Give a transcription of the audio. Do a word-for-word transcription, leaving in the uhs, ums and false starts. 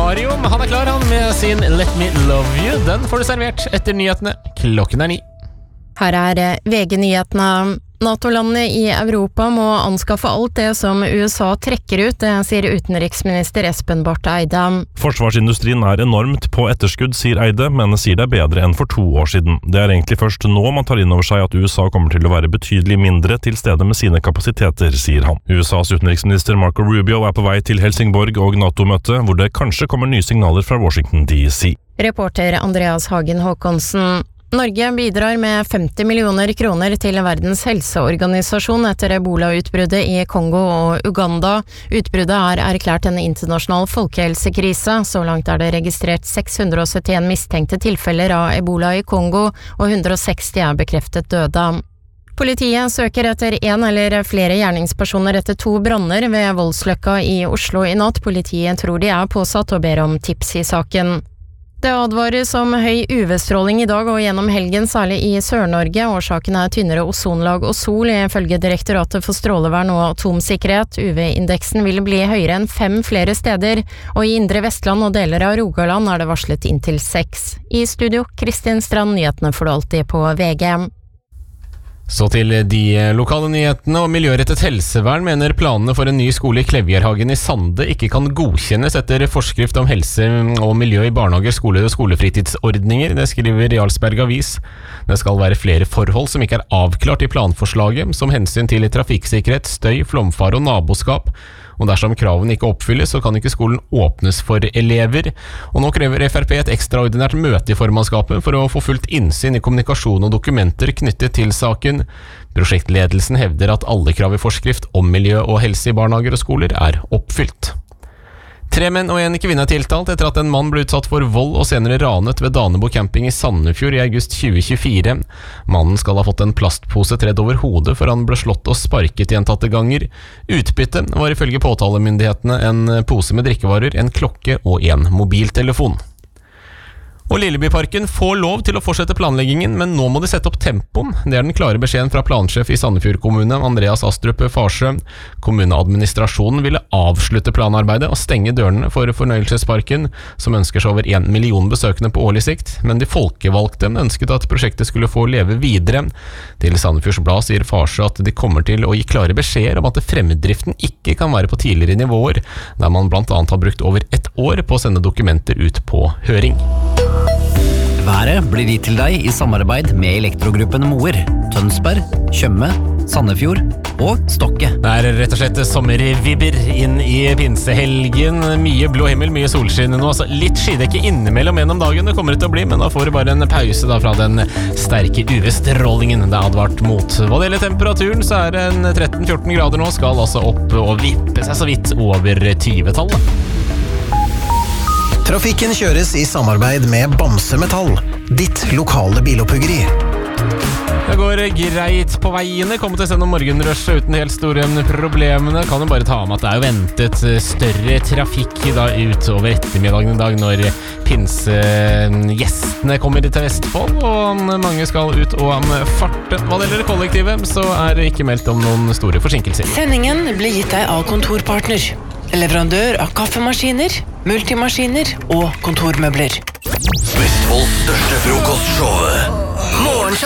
Mario, han er klar han med sin Let Me Love You. Den får du servert etter nyhetene. Klokken er ni. Her er V G-nyhetene. NATO-landene i Europa må anskaffe alt det som U S A trekker ut, det sier utenriksminister Espen Barth Eide. Forsvarsindustrien er enormt på etterskudd, sier Eide, men sier det er bedre enn for to år siden. Det er egentlig først nå man tar inn over seg at U S A kommer til å være betydelig mindre til stede med sine kapasiteter, sier han. U S A's utenriksminister Marco Rubio er på vei til Helsingborg og NATO-møte, hvor det kanskje kommer nye signaler fra Washington D C. Reporter Andreas Hagen Håkonsen. Norge bidrar med femti millioner kroner til Verdens helseorganisasjon etter ebola-utbruddet i Kongo og Uganda. Utbruddet er erklært en internasjonal folkehelsekrise. Så langt er det registrert seks hundre og syttien mistenkte tilfeller av ebola i Kongo, og hundre og seksti er bekreftet døde. Politiet søker etter en eller flere gjerningspersoner etter to branner ved Voldsløkka i Oslo i natt. Politiet tror de er påsatt og ber om tips i saken. Det advares om høy U V-stråling i dag og gjennom helgen, særlig i Sør-Norge. Årsaken er tynnere ozonlag og sol, ifølge Direktoratet for strålevern og atomsikkerhet. U V-indeksen vil bli høyere enn fem flere steder, og i Indre Vestland og deler av Rogaland er det varslet inntil seks. I studio, Kristin Strand, nyhetene får du alltid på V G. Så til de lokale nyhetene, og Miljørettet helsevern mener planene for en ny skole i Klevjerhagen i Sande ikke kan godkjennes etter forskrift om helse og miljø i barnehager, skole og skolefritidsordninger. Det skriver Jarlsberg Avis. Det skal være flere forhold som ikke er avklart i planforslaget, som hensyn til trafikksikkerhet, støy, flomfare og naboskap. Og dersom kravene ikke oppfylles, så kan ikke skolen åpnes for elever. Og nå krever F R P et ekstraordinært møte i formannskapet for å få fullt innsyn i kommunikasjon og dokumenter knyttet til saken. Prosjektledelsen hevder at alle krav i forskrift om miljø og helse i barnehager og skoler er oppfylt. Tre menn og en kvinne er tiltalt etter at en mann ble utsatt for vold og senere ranet ved Danebo camping i Sandefjord i august tjue tjuefire. Mannen skal ha fått en plastpose tredd over hodet for han ble slått og sparket gjentatte ganger. Utbytte var ifølge påtalemyndighetene en pose med drikkevarer, en klokke og en mobiltelefon. Og Lillebyparken får lov til å fortsette planleggingen, men nå må de sette opp tempoen. Det er den klare beskjeden fra plansjef i Sandefjord kommune, Andreas Astrup Farsø. Kommuneadministrasjonen ville avslutte planarbeidet og stenge dørene for fornøyelsesparken, som ønsker seg over en million besøkende på årlig sikt, men de folkevalgte ønsket at prosjektet skulle få leve videre. Til Sandefjords Blad sier Farsø at de kommer til å gi klare beskjeder om at fremdriften ikke kan være på tidligere nivåer, der man blant annet har brukt over ett år på å sende dokumenter ut på høring. Været blir gitt til deg i samarbeid med Elektrogruppen Moer, Tønsberg, Tjøme, Sandefjord og Stokke. Det er rett og slett sommervibber inn i pinsehelgen. Mye blå himmel, mye solskinn nå. Altså litt skydekke innimellom en om dagen det kommer til å bli, men da får du bare en pause da fra den sterke U V-strålingen det er advart mot. Hva det gjelder temperaturen, så er det en tretten fjorten grader nå, skal altså opp og vippe seg så vidt over tyve-tallet. Trafikken kjøres i samarbeid med Bamse Metall, ditt lokale biloppuggeri. Det går greit på veiene, kommer til å sende morgenrushet uten helt store problemene. Kan jo bare ta med at det er jo ventet større trafikk da utover ettermiddagen i dag når pinsegjestene kommer til Vestfold, og mange skal ut og farte. Hva det gjelder kollektivet, så er det ikke meldt om noen store forsinkelser. Sendingen blir gitt deg av Kontorpartner, leverandør av kaffemaskiner, multimaskiner og kontormøbler. Vestfolds største frokostshow. Morgen.